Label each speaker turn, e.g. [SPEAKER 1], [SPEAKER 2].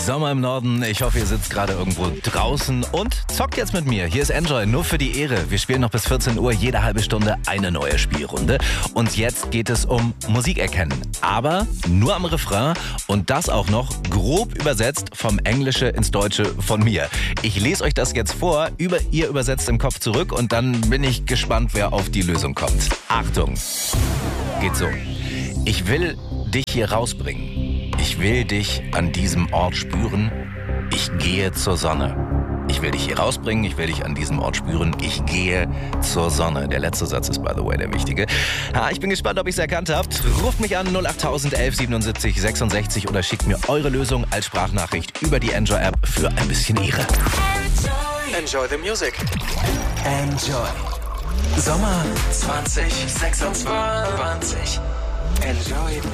[SPEAKER 1] Sommer im Norden. Ich hoffe, ihr sitzt gerade irgendwo draußen und zockt jetzt mit mir. Hier ist Enjoy, nur für die Ehre. Wir spielen noch bis 14 Uhr, jede halbe Stunde eine neue Spielrunde. Und jetzt geht es um Musik erkennen. Aber nur am Refrain und das auch noch grob übersetzt vom Englische ins Deutsche von mir. Ich lese euch das jetzt vor, ihr übersetzt im Kopf zurück und dann bin ich gespannt, wer auf die Lösung kommt. Achtung, geht so. Ich will dich hier rausbringen. Ich will dich an diesem Ort spüren. Ich gehe zur Sonne. Ich will dich hier rausbringen. Ich will dich an diesem Ort spüren. Ich gehe zur Sonne. Der letzte Satz ist, by the way, der wichtige. Ich bin gespannt, ob ihr es erkannt habt. Ruft mich an 08000 11 77 66 oder schickt mir eure Lösung als Sprachnachricht über die Enjoy-App für ein bisschen Ehre.
[SPEAKER 2] Enjoy the music. Enjoy. Sommer 2026. Enjoy